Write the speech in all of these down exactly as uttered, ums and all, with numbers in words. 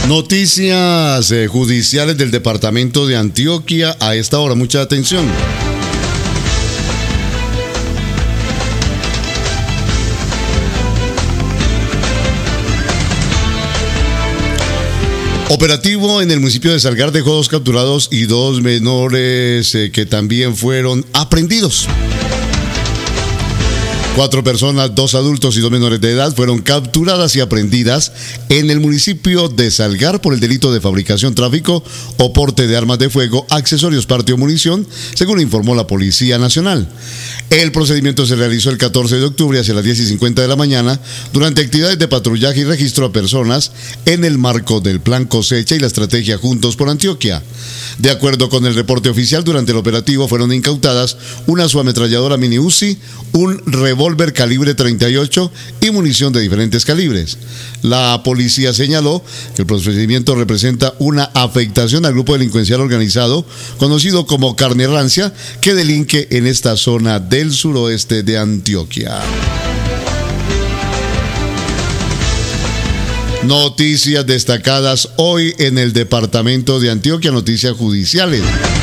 Noticias eh, judiciales del departamento de Antioquia a esta hora. Mucha atención. Operativo en el municipio de Salgar dejó dos capturados y dos menores eh, que también fueron aprehendidos. Cuatro personas, dos adultos y dos menores de edad, fueron capturadas y aprehendidas en el municipio de Salgar por el delito de fabricación, tráfico o porte de armas de fuego, accesorios, parte o munición, según informó la Policía Nacional. El procedimiento se realizó el catorce de octubre hacia las diez y cincuenta de la mañana durante actividades de patrullaje y registro a personas en el marco del Plan Cosecha y la estrategia Juntos por Antioquia. De acuerdo con el reporte oficial, durante el operativo fueron incautadas una subametralladora mini Uzi, un revólver calibre treinta y ocho y munición de diferentes calibres. La policía señaló que el procedimiento representa una afectación al grupo delincuencial organizado conocido como Carne Rancia, que delinque en esta zona del suroeste de Antioquia. Noticias destacadas hoy en el departamento de Antioquia, noticias judiciales.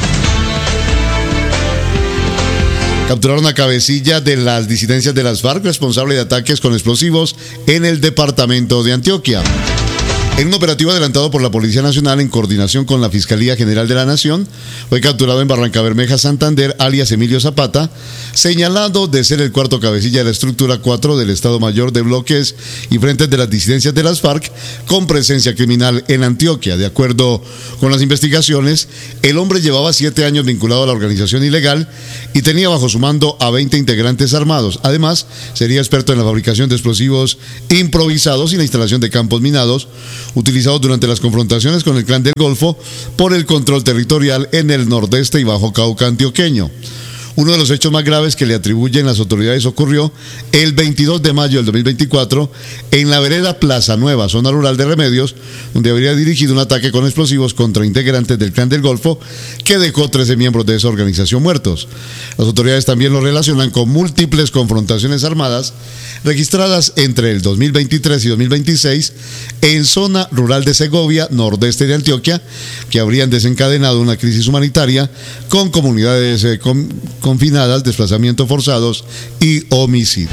Capturaron a cabecilla de las disidencias de las FARC, responsable de ataques con explosivos en el departamento de Antioquia. En un operativo adelantado por la Policía Nacional en coordinación con la Fiscalía General de la Nación, fue capturado en Barrancabermeja, Santander, alias Emilio Zapata, señalado de ser el cuarto cabecilla de la estructura cuatro del Estado Mayor de bloques y frentes de las disidencias de las FARC con presencia criminal en Antioquia. De acuerdo con las investigaciones, el hombre llevaba siete años vinculado a la organización ilegal y tenía bajo su mando a veinte integrantes armados. Además, sería experto en la fabricación de explosivos improvisados y la instalación de campos minados, utilizados durante las confrontaciones con el Clan del Golfo por el control territorial en el nordeste y Bajo Cauca antioqueño. Uno de los hechos más graves que le atribuyen las autoridades ocurrió el veintidós de mayo del dos mil veinticuatro en la vereda Plaza Nueva, zona rural de Remedios, donde habría dirigido un ataque con explosivos contra integrantes del Clan del Golfo que dejó trece miembros de esa organización muertos. Las autoridades también lo relacionan con múltiples confrontaciones armadas registradas entre el dos mil veintitrés y dos mil veintiséis en zona rural de Segovia, nordeste de Antioquia, que habrían desencadenado una crisis humanitaria con comunidades eh, con, confinadas, desplazamientos forzados y homicidios.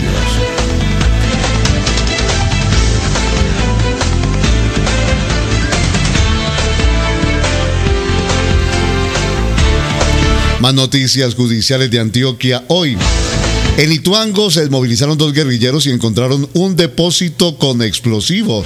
Más noticias judiciales de Antioquia hoy. En Ituango se desmovilizaron dos guerrilleros y encontraron un depósito con explosivos.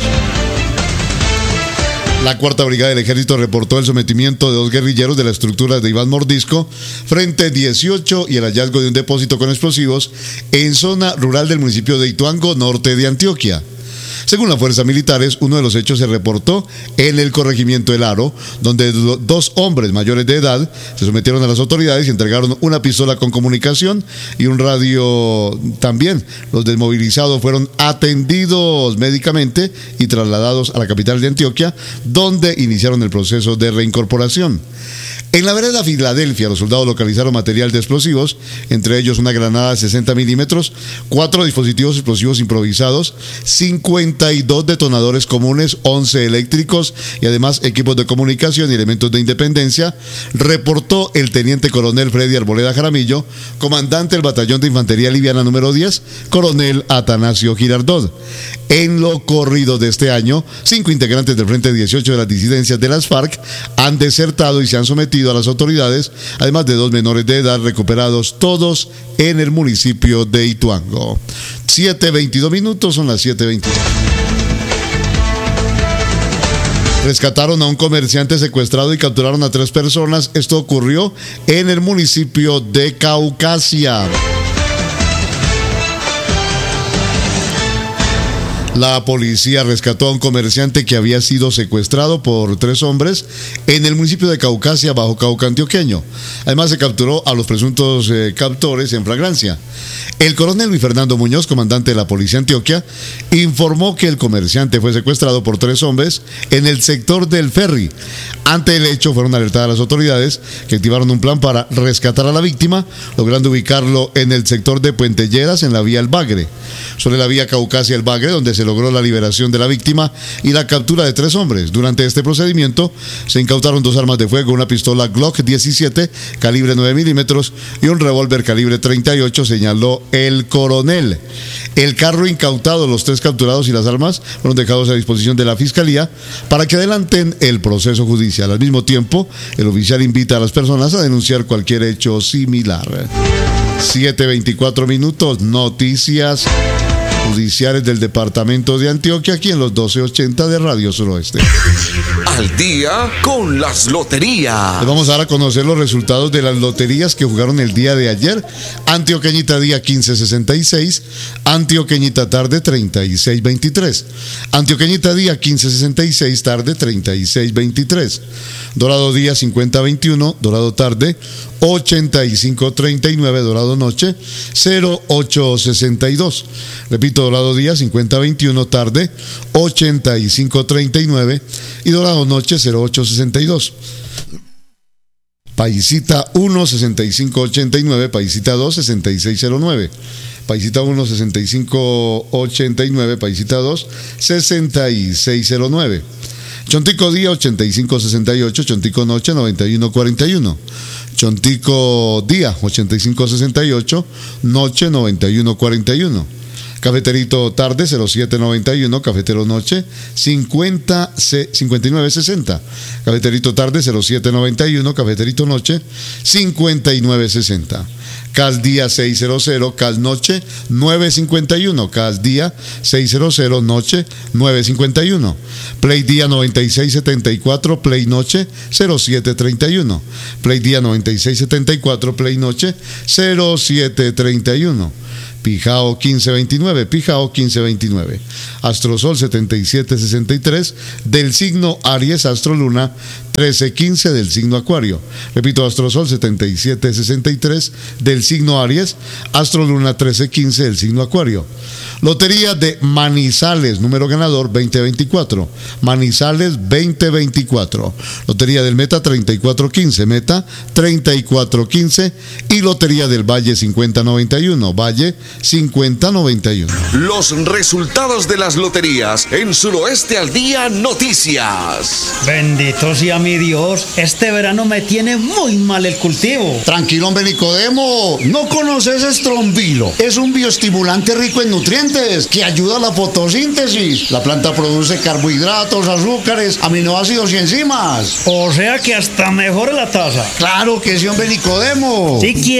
La Cuarta Brigada del Ejército reportó el sometimiento de dos guerrilleros de la estructura de Iván Mordisco, Frente dieciocho, y el hallazgo de un depósito con explosivos en zona rural del municipio de Ituango, norte de Antioquia. Según las fuerzas militares, uno de los hechos se reportó en el corregimiento El Aro, donde do- dos hombres mayores de edad se sometieron a las autoridades y entregaron una pistola con comunicación y un radio también. Los desmovilizados fueron atendidos médicamente y trasladados a la capital de Antioquia, donde iniciaron el proceso de reincorporación. En la vereda Filadelfia, los soldados localizaron material de explosivos, entre ellos una granada de sesenta milímetros, cuatro dispositivos explosivos improvisados, cincuenta y dos detonadores comunes, once eléctricos y además equipos de comunicación y elementos de independencia, reportó el teniente coronel Freddy Arboleda Jaramillo, comandante del batallón de infantería liviana número diez, coronel Atanasio Girardot. En lo corrido de este año, cinco integrantes del Frente dieciocho de las disidencias de las FARC han desertado y se han sometido a las autoridades, además de dos menores de edad recuperados, todos en el municipio de Ituango. siete veintidós minutos, son las siete veintidós. Rescataron a un comerciante secuestrado y capturaron a tres personas. Esto ocurrió en el municipio de Caucasia. La policía rescató a un comerciante que había sido secuestrado por tres hombres en el municipio de Caucasia, Bajo Cauca antioqueño. Además, se capturó a los presuntos eh, captores en flagrancia. El coronel Luis Fernando Muñoz, comandante de la Policía Antioquia, informó que el comerciante fue secuestrado por tres hombres en el sector del Ferry. Ante el hecho, fueron alertadas las autoridades, que activaron un plan para rescatar a la víctima, logrando ubicarlo en el sector de Puente Lleras, en la vía El Bagre. Sobre la vía Caucasia El Bagre, donde se se logró la liberación de la víctima y la captura de tres hombres. Durante este procedimiento se incautaron dos armas de fuego, una pistola Glock diecisiete calibre nueve milímetros y un revólver calibre treinta y ocho, señaló el coronel. El carro incautado, los tres capturados y las armas fueron dejados a disposición de la Fiscalía para que adelanten el proceso judicial. Al mismo tiempo, el oficial invita a las personas a denunciar cualquier hecho similar. siete veinticuatro minutos, noticias judiciales del departamento de Antioquia, aquí en los doce ochenta de Radio Suroeste. Al día con las loterías. Les vamos a dar a conocer los resultados de las loterías que jugaron el día de ayer. Antioqueñita día quince sesenta y seis, Antioqueñita tarde treinta y seis veintitrés, Antioqueñita día quince sesenta y seis, tarde treinta y seis veintitrés, Dorado día cincuenta veintiuno, Dorado tarde ochenta y cinco treinta y nueve, Dorado noche cero ocho sesenta y dos. Repito, Dorado día cincuenta veintiuno, tarde ochenta y cinco treinta y nueve y Dorado noche cero ocho sesenta y dos. Paisita uno sesenta y cinco ochenta y nueve, Paisita dos sesenta y seis cero nueve. Paisita uno sesenta y cinco ochenta y nueve, Paisita dos sesenta y seis cero nueve. Chontico día ochenta y cinco sesenta y ocho, Chontico noche noventa y uno cuarenta y uno. Chontico día ochenta y cinco sesenta y ocho, noche noventa y uno cuarenta y uno. Cafeterito tarde cero siete noventa y uno, Cafetero noche cincuenta, cincuenta y nueve sesenta. Cafeterito tarde cero siete noventa y uno, Cafeterito noche cincuenta y nueve sesenta. Cal día seiscientos, Cal noche nueve cincuenta y uno, Cal día seiscientos, noche nueve cincuenta y uno. Play día noventa y seis setenta y cuatro, Play noche cero siete treinta y uno. Play día noventa y seis setenta y cuatro, Play noche cero siete treinta y uno. Pijao quince veintinueve, Pijao quince veintinueve. Astrosol setenta y siete sesenta y tres, del signo Aries. Astroluna trece quince, del signo Acuario. Repito, Astrosol setenta y siete sesenta y tres, del signo Aries. Astroluna trece quince, del signo Acuario. Lotería de Manizales, número ganador veinte veinticuatro. Manizales veinte veinticuatro. Lotería del Meta treinta y cuatro quince, Meta treinta y cuatro quince. Y Lotería del Valle cincuenta noventa y uno, Valle cincuenta noventa y uno. Los resultados de las loterías en Suroeste al Día Noticias. Bendito sea mi Dios, este verano me tiene muy mal el cultivo. Tranquilo, hombre Nicodemo, ¿no conoces Estrombilo? Es un bioestimulante rico en nutrientes que ayuda a la fotosíntesis. La planta produce carbohidratos, azúcares, aminoácidos y enzimas. O sea que hasta mejora la tasa. Claro que sí, hombre Nicodemo. Si